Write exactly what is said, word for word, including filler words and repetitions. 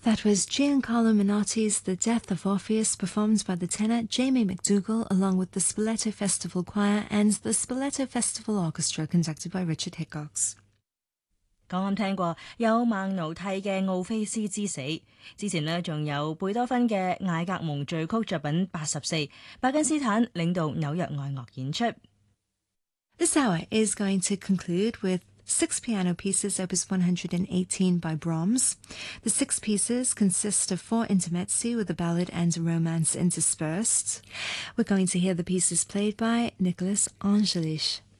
That was Giancarlo Menotti's The Death of Orpheus, performed by the tenor Jamie McDougall along with the Spoleto Festival Choir and the Spoleto Festival Orchestra conducted by Richard Hickox。 剛啱聽過有孟奴蒂嘅奧菲斯之死，之前呢仲有貝多芬嘅艾格蒙序曲作品八十四，巴根斯坦領導紐約愛樂演出。 This hour is going to conclude with six piano pieces, opus one hundred eighteen by Brahms. The six pieces consist of four intermezzi with a ballad and a romance interspersed. We're going to hear the pieces played by Nicholas Angelis.